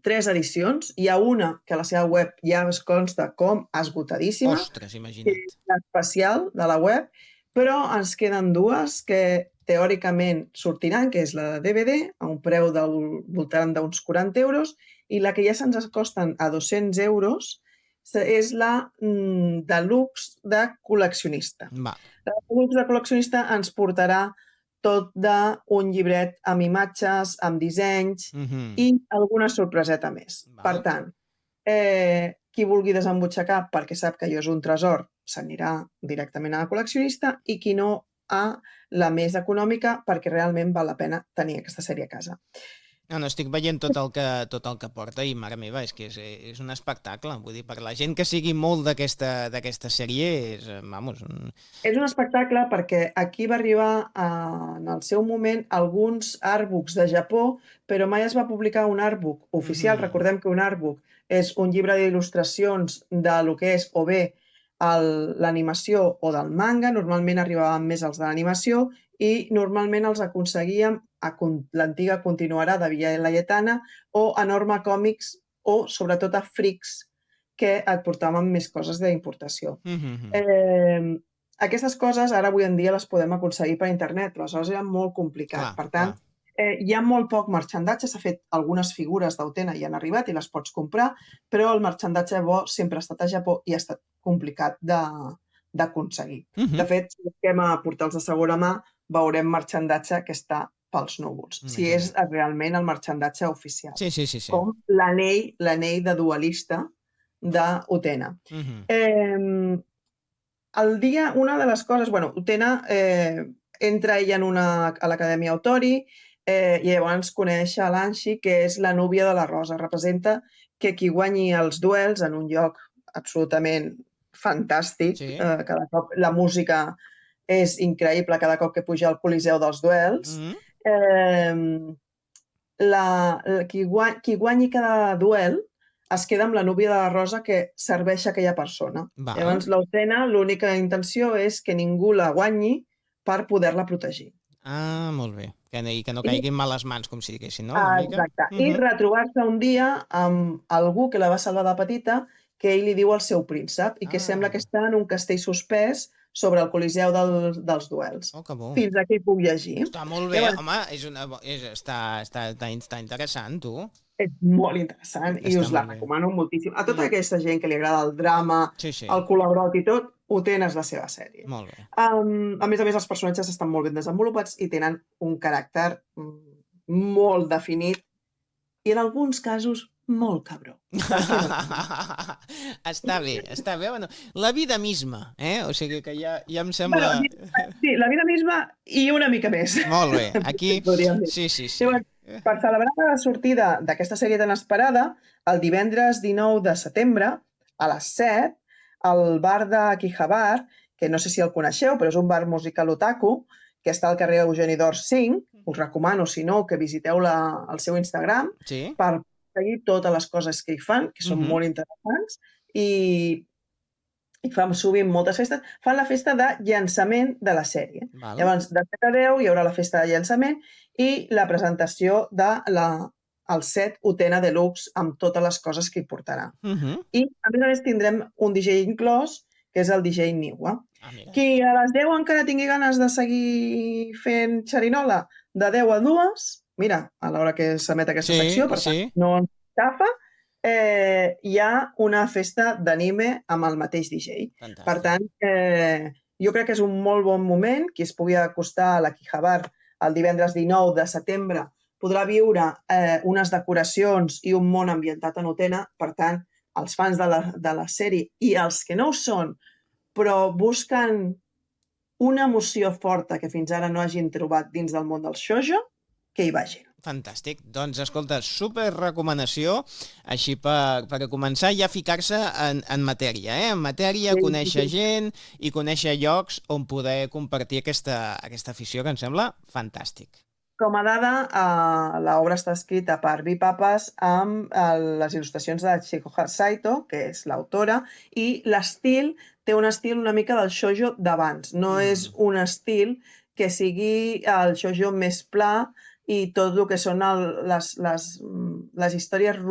3 edicions. Hi ha una que a la seva web ja es consta com esgotadíssima, Ostres, que imagina't. és l'especial de la web, però ens queden dues que teòricament sortiran, que és la de DVD, a un preu del voltant d'uns 40 euros, i la que ja se'ns costen a 200 euros és la deluxe de col·leccionista. Va. La deluxe de col·leccionista ens portarà tot d'un llibret amb imatges, amb dissenys i alguna sorpreseta més. Per tant, qui vulgui desembutxacar perquè sap que allò és un tresor s'anirà directament a la col·leccionista i qui no a la més econòmica perquè realment val la pena tenir aquesta sèrie a casa. No, estic veient tot el que porta i, mare meva, és que és un espectacle. Vull dir, per la gent que sigui molt d'aquesta sèrie, és un espectacle perquè aquí va arribar en el seu moment alguns artbooks de Japó, però mai es va publicar un artbook oficial. Recordem que un artbook és un llibre d'il·lustracions de lo que és o bé l'animació o del manga, normalment arribaven més els de l'animació i normalment els aconseguíem a l'antiga continuarà de Villa Laietana o a Norma Còmics o sobretot a Freaks, que et portaven més coses d'importació. Aquestes coses ara avui en dia les podem aconseguir per internet, però aleshores era molt complicat. Per tant, hi ha molt poc marxandatge, s'ha fet algunes figures d'Utena i han arribat i les pots comprar, però el marxandatge bo sempre ha estat a Japó i ha estat complicat d'aconseguir. De fet, si busquem a portals de segona mà, veurem marxandatge que està pels núvols, si és realment el marxandatge oficial. Sí. Com l'anell de duelista d'Utena. Una de les coses, Utena entra ella a l'Acadèmia Autori i llavors coneix a l'Anshi, que és la núvia de la Rosa. Representa que qui guanyi els duels en un lloc absolutament fantàstic, cada cop la música és increïble cada cop que puja al Coliseu dels duels, qui guanyi cada duel es queda amb la núvia de la Rosa que serveix a aquella persona. Llavors, l'Utena, l'única intenció és que ningú la guanyi per poder-la protegir. Ah, molt bé. I que no caigui en males mans, com si diguessin, no? Exacte. I retrobar-se un dia amb algú que la va salvar de petita, que ell li diu el seu príncep i que sembla que està en un castell suspès sobre el Coliseu dels duels. Oh, que bo. Fins aquí puc llegir. Està molt bé, home, està interessant, tu. És molt interessant i us la recomano moltíssim. A tota aquesta gent que li agrada el drama, el col·laborat i tot, Utena és la seva sèrie. Molt bé. A més, els personatges estan molt ben desenvolupats i tenen un caràcter molt definit i en alguns casos molt cabró. Està bé. Bueno, la vida misma, o sigui que ja em sembla... Sí, la vida misma i una mica més. Molt bé, aquí... Sí. Per celebrar la sortida d'aquesta sèrie tan esperada, el divendres 19 de setembre, a les 7, al bar d'Akihabara, que no sé si el coneixeu, però és un bar musical otaku, que està al carrer Eugeni d'Ors 5, us recomano, si no, que visiteu el seu Instagram per seguir totes les coses que hi fan, que són molt interessants, i fan sovint moltes festes. Fan la festa de llançament de la sèrie. Llavors, de 7 a 10 hi haurà la festa de llançament i la presentació del set Utena Deluxe amb totes les coses que hi portarà. I, a més, tindrem un DJ inclòs, que és el DJ Niwa. Qui a les 10 encara tingui ganes de seguir fent xerinola, de 10 a 2, mira, a l'hora que s'emet aquesta secció, per tant, no ens agafa, hi ha una festa d'anime amb el mateix DJ. Per tant, jo crec que és un molt bon moment. Qui es pugui acostar a l'Akihabara el divendres 19 de setembre podrà viure unes decoracions i un món ambientat en Utena. Per tant, els fans de la sèrie i els que no ho són, però busquen una emoció forta que fins ara no hagin trobat dins del món del shoujo, que hi vagin. Fantàstic. Doncs, escolta, super recomanació, així per començar ja a ficar-se en matèria, En matèria, conèixer gent i conèixer llocs on poder compartir aquesta afició, que em sembla fantàstic. Com a dada, l'obra està escrita per Vi Papas amb les il·lustracions de Chikoha Saito, que és l'autora, i l'estil té un estil una mica del shoujo d'abans. No és un estil que sigui el shoujo més pla i tot el que són les històries